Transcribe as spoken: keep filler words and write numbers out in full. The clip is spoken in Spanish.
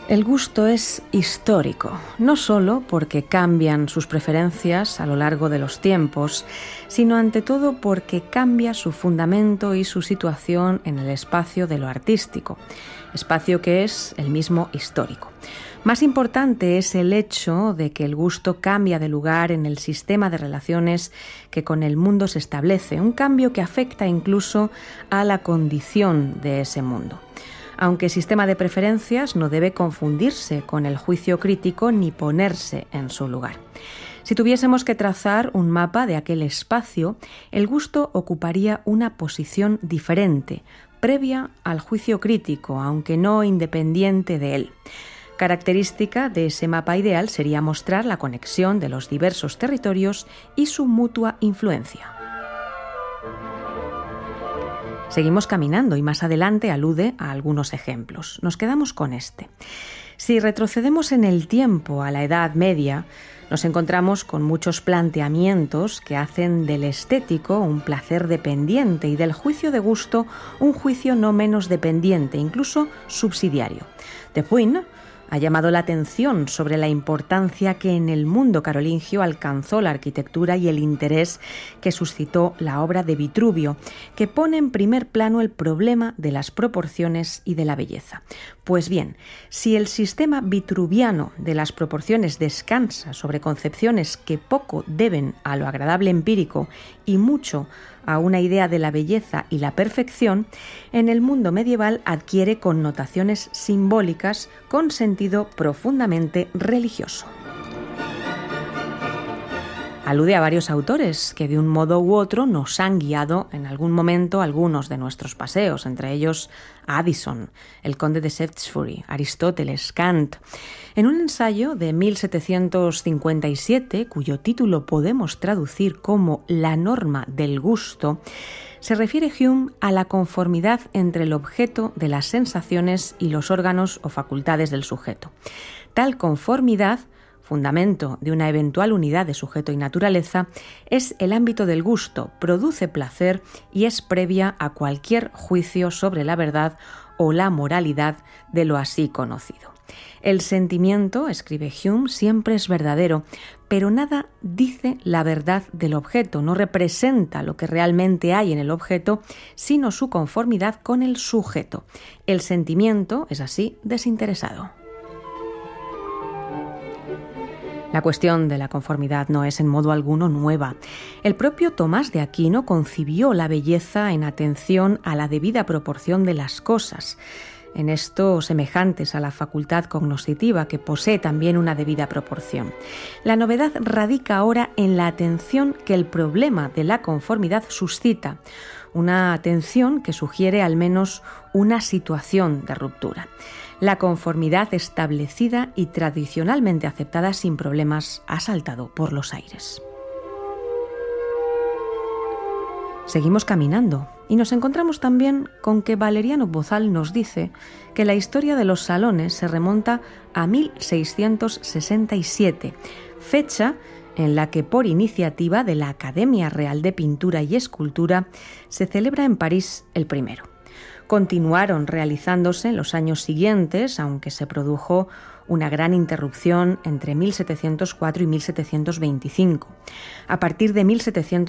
El gusto es histórico, no solo porque cambian sus preferencias a lo largo de los tiempos, sino ante todo porque cambia su fundamento y su situación en el espacio de lo artístico, espacio que es el mismo histórico. Más importante es el hecho de que el gusto cambia de lugar en el sistema de relaciones que con el mundo se establece, un cambio que afecta incluso a la condición de ese mundo. Aunque sistema de preferencias no debe confundirse con el juicio crítico ni ponerse en su lugar. Si tuviésemos que trazar un mapa de aquel espacio, el gusto ocuparía una posición diferente, previa al juicio crítico, aunque no independiente de él. Característica de ese mapa ideal sería mostrar la conexión de los diversos territorios y su mutua influencia. Seguimos caminando y más adelante alude a algunos ejemplos. Nos quedamos con este. Si retrocedemos en el tiempo a la Edad Media, nos encontramos con muchos planteamientos que hacen del estético un placer dependiente y del juicio de gusto un juicio no menos dependiente, incluso subsidiario. De Buyne ha llamado la atención sobre la importancia que en el mundo carolingio alcanzó la arquitectura y el interés que suscitó la obra de Vitruvio, que pone en primer plano el problema de las proporciones y de la belleza. Pues bien, si el sistema vitruviano de las proporciones descansa sobre concepciones que poco deben a lo agradable empírico y mucho a una idea de la belleza y la perfección, en el mundo medieval adquiere connotaciones simbólicas con sentido profundamente religioso. Alude a varios autores que de un modo u otro nos han guiado en algún momento algunos de nuestros paseos, entre ellos Addison, el conde de Shaftesbury, Aristóteles, Kant. En un ensayo de mil setecientos cincuenta y siete, cuyo título podemos traducir como La norma del gusto, se refiere Hume a la conformidad entre el objeto de las sensaciones y los órganos o facultades del sujeto. Tal conformidad, fundamento de una eventual unidad de sujeto y naturaleza, es el ámbito del gusto, produce placer y es previa a cualquier juicio sobre la verdad o la moralidad de lo así conocido. El sentimiento, escribe Hume, siempre es verdadero, pero nada dice la verdad del objeto, no representa lo que realmente hay en el objeto, sino su conformidad con el sujeto. El sentimiento es así desinteresado. La cuestión de la conformidad no es en modo alguno nueva. El propio Tomás de Aquino concibió la belleza en atención a la debida proporción de las cosas, en esto semejantes a la facultad cognoscitiva, que posee también una debida proporción. La novedad radica ahora en la atención que el problema de la conformidad suscita, una atención que sugiere al menos una situación de ruptura. La conformidad establecida y tradicionalmente aceptada sin problemas ha saltado por los aires. Seguimos caminando y nos encontramos también con que Valeriano Bozal nos dice que la historia de los salones se remonta a mil seiscientos sesenta y siete, fecha en la que por iniciativa de la Academia Real de Pintura y Escultura se celebra en París el primero. Continuaron realizándose en los años siguientes, aunque se produjo una gran interrupción entre mil setecientos cuatro y mil setecientos veinticinco. A partir de mil setecientos